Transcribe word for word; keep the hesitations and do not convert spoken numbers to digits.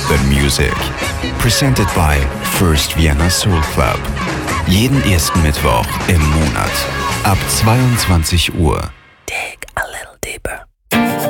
the music. Presented by First Vienna Soul Club. Jeden ersten Mittwoch im Monat ab zweiundzwanzig Uhr.